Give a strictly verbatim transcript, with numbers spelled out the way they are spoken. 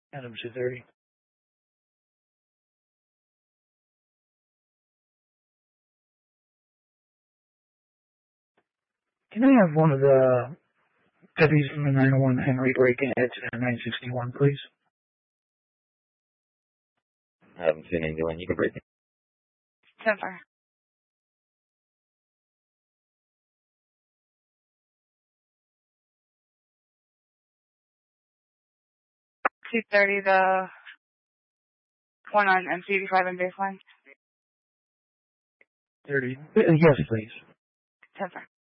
Adam two thirty. Can I have one of the deputies from the nine one Henry break-in at nine sixty-one, please? I haven't seen anyone. You can break it. Denver. two thirty, the one on M C eighty-five and baseline. thirty. Uh, yes, please. Denver.